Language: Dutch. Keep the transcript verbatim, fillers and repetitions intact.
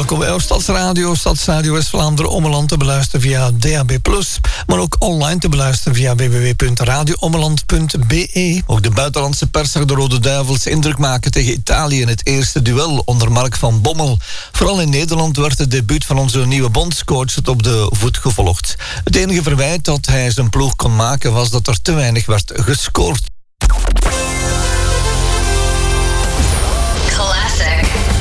Welkom bij Stadsradio, Stadsradio West-Vlaanderen Ommeland te beluisteren via D A B plus, maar ook online te beluisteren via w w w punt radio ommeland punt b e. Ook de buitenlandse pers zag de Rode Duivels indruk maken tegen Italië in het eerste duel onder Mark van Bommel. Vooral in Nederland werd het debuut van onze nieuwe bondscoach het op de voet gevolgd. Het enige verwijt dat hij zijn ploeg kon maken was dat er te weinig werd gescoord.